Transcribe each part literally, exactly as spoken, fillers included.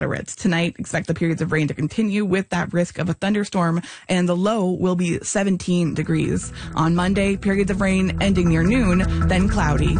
moderates. Tonight, expect the periods of rain to continue with that risk of a thunderstorm, and the low will be seventeen degrees. On Monday, periods of rain ending near noon, then cloudy.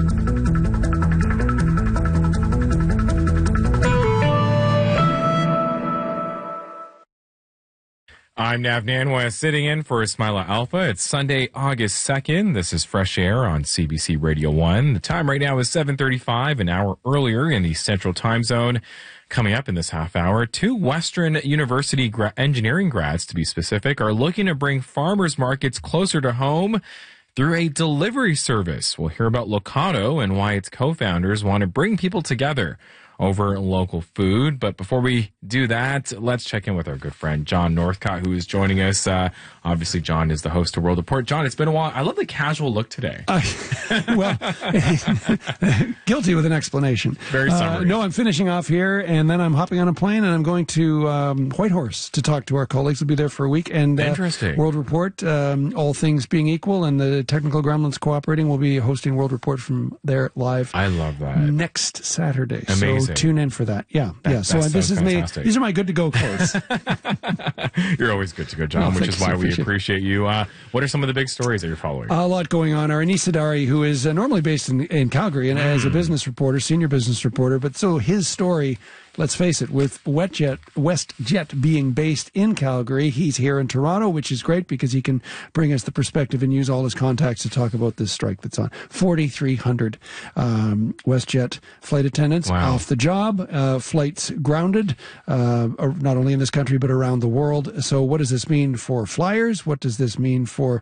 I'm Nav Nanwa, sitting in for Ismaila Alpha. It's Sunday, August second. This is Fresh Air on C B C Radio one. The time right now is seven thirty-five, an hour earlier in the Central Time Zone. Coming up in this half hour, two Western University gra- engineering grads, to be specific, are looking to bring farmers markets closer to home through a delivery service. We'll hear about Locado and why its co-founders want to bring people together over local food. But before we do that, let's check in with our good friend John Northcott, who is joining us. Uh, obviously, John is the host of World Report. John, it's been a while. I love the casual look today. Uh, well, guilty with an explanation. Very summary. Uh, no, I'm finishing off here, and then I'm hopping on a plane, and I'm going to um, Whitehorse to talk to our colleagues. We'll be there for a week. And uh, Interesting. World Report, um, all things being equal, and the technical gremlins cooperating, we'll be hosting World Report from there live. I love that. Next Saturday. Amazing. So tune in for that. Yeah, That, yeah. So that's this so is me. fantastic. These are my good to go clothes. You're always good to go, John, No, which is thanks, why I we appreciate it. appreciate you. Uh, what are some of the big stories that you're following? A lot going on. Our Anis Sadari, who is uh, normally based in, in Calgary and as a business reporter, senior business reporter, but so his story, let's face it, with WestJet, WestJet being based in Calgary, he's here in Toronto, which is great because he can bring us the perspective and use all his contacts to talk about this strike that's on. forty-three hundred um, WestJet flight attendants Wow. off the job, uh, flights grounded, uh, not only in this country but around the world. So what does this mean for flyers? What does this mean for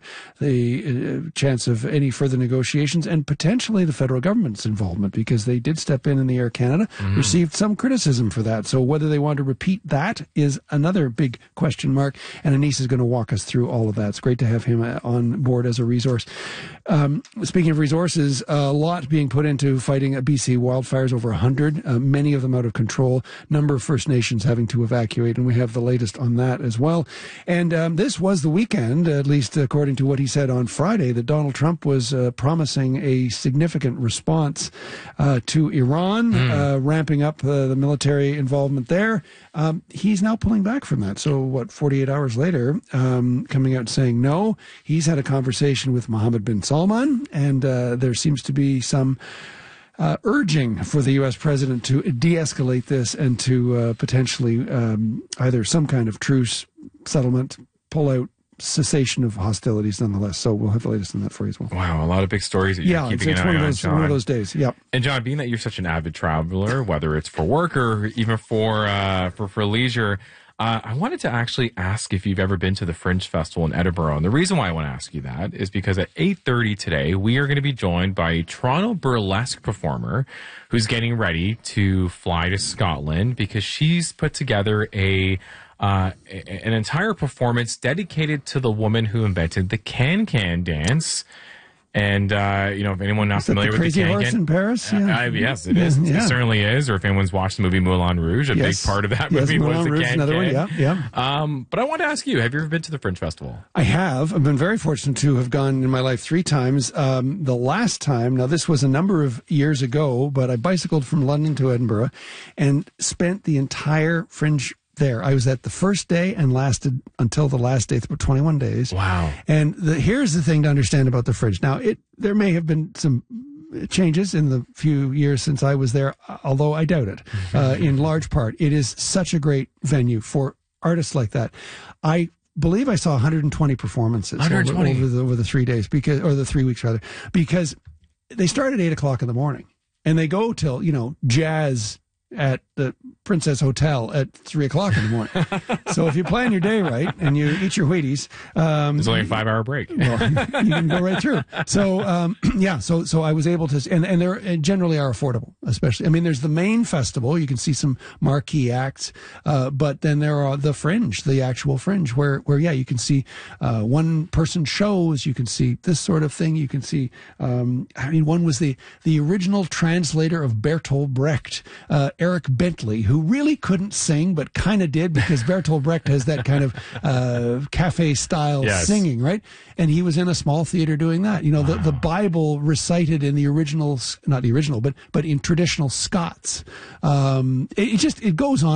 the uh, chance of any further negotiations and potentially the federal government's involvement? Because they did step in in the Air Canada, Mm-hmm. received some criticism for that. So whether they want to repeat that is another big question mark. And Anis is going to walk us through all of that. It's great to have him uh, on board as a resource. Um, speaking of resources, a lot being put into fighting B C wildfires, over one hundred, uh, many of them out of control, number of First Nations having to evacuate, and we have the latest on that as well. And um, this was the weekend, at least according to what he said on Friday, that Donald Trump was uh, promising a significant response uh, to Iran, mm. uh, ramping up uh, the military involvement there. Um, he's now pulling back from that. So, what, forty-eight hours later, um, coming out saying no. He's had a conversation with Mohammed bin Salman, and uh, there seems to be some uh, urging for the U S president to de-escalate this and to uh, potentially um, either some kind of truce, settlement, pull out, cessation of hostilities nonetheless. So we'll have the latest on that for you as well. Wow, a lot of big stories that you're Yeah, it's, keeping it's an one eye of on, those John. one of those days. Yep. And John, being that you're such an avid traveler, whether it's for work or even for uh, for, for leisure, uh, I wanted to actually ask if you've ever been to the Fringe Festival in Edinburgh. And the reason why I want to ask you that is because at eight thirty today, we are going to be joined by a Toronto burlesque performer who's getting ready to fly to Scotland because she's put together a Uh, an entire performance dedicated to the woman who invented the can-can dance. And, uh, you know, if anyone not Is that familiar the with Crazy the can-can... Horse in Paris? Yeah. Uh, uh, yes, it is. Yeah. It certainly is. Or if anyone's watched the movie Moulin Rouge, a Yes. big part of that Yes, movie Moulin was the Rouge, can-can. another one, yeah, yeah. Um, but I want to ask you, have you ever been to the Fringe Festival? I have. I've been very fortunate to have gone in my life three times. Um, the last time, now this was a number of years ago, but I bicycled from London to Edinburgh and spent the entire Fringe there. I was at the first day and lasted until the last day, about twenty-one days. Wow. And the, here's the thing to understand about the Fringe. Now, it there may have been some changes in the few years since I was there, although I doubt it, uh, in large part. It is such a great venue for artists like that. I believe I saw one hundred twenty performances one hundred twenty. Over, over, the, over the three days, because or the three weeks rather, because they start at eight o'clock in the morning and they go till, you know, jazz at the Princess Hotel at three o'clock in the morning. So if you plan your day right and you eat your Wheaties, um, There's only a five-hour break. well, you can go right through. So um, yeah, so so I was able to, and and they generally are affordable, especially. I mean, there's the main festival. You can see some marquee acts, uh, but then there are the Fringe, the actual Fringe, where where yeah, you can see uh, one-person shows. You can see this sort of thing. You can see. Um, I mean, one was the the original translator of Bertolt Brecht. Uh, Eric Bentley, who really couldn't sing, but kind of did, because Bertolt Brecht has that kind of uh, cafe-style Yes. singing, right? And he was in a small theater doing that. You know, the, the Bible recited in the original, not the original, but but in traditional Scots. Um, it, it just, it goes on.